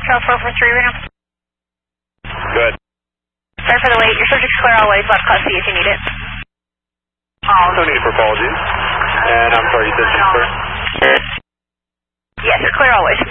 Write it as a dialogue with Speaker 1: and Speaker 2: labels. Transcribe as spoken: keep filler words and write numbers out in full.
Speaker 1: Charles four four three right now.
Speaker 2: Good.
Speaker 1: Sorry for the wait. Your subject's clear always. Left class C if you need it.
Speaker 2: No need for apologies. And I'm sorry, you said sir?
Speaker 1: Yes, it's clear always.